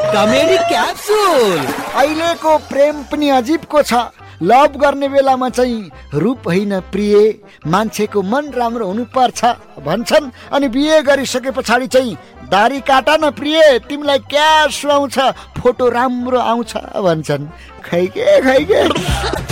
Comedy capsule. अहिलेको प्रेम पनि अजिबको छ। लभ गर्ने बेलामा चाहिँ रूप होइन प्रिय, मान्छेको मन राम्रो हुनुपर्छ भन्छन्, अनि बिहे गरिसके पछाडि चाहिँ दारी काटा न प्रिय, तिमीलाई क्या सुहाउँछ, फोटो राम्रो आउँछ भन्छन्। खै के